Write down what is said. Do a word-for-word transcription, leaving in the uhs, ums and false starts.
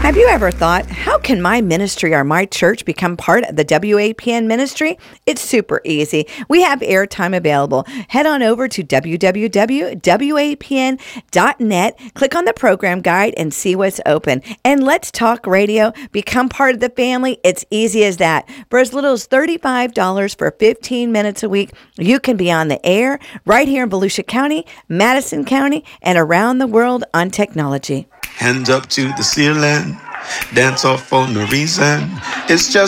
Have you ever thought, how can my ministry or my church become part of the W A P N ministry? It's super easy. We have airtime available. Head on over to w w w dot w a p n dot net, click on the program guide and see what's open. And Let's Talk Radio, become part of the family. It's easy as that. For as little as thirty-five dollars for fifteen minutes a week, you can be on the air right here in Volusia County, Madison County, and around the world on technology. Hands up to the ceiling, dance off for no reason. It's just